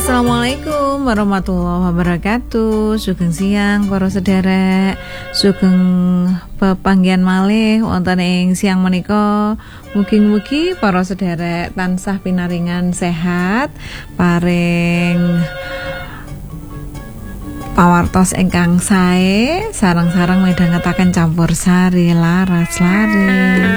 Assalamualaikum warahmatullahi wabarakatuh. Sugeng siang para sederek. Sugeng pepanggihan malih wonten ing siang menika. Mugi-mugi para sederek tansah pinaringan sehat, paring pawartos ingkang sae, sareng-sareng midhangetaken campur sari laras laris.